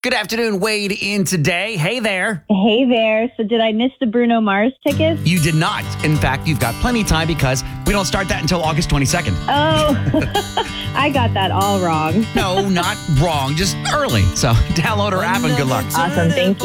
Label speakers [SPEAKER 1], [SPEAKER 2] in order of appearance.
[SPEAKER 1] Good afternoon, Wade in today. Hey there.
[SPEAKER 2] Hey there. So did I miss the Bruno Mars tickets?
[SPEAKER 1] You did not. In fact, you've got plenty of time because we don't start that until August 22nd.
[SPEAKER 2] Oh, I got that all wrong.
[SPEAKER 1] No, not wrong, just early. So download our app and good luck.
[SPEAKER 2] Awesome. Thank you.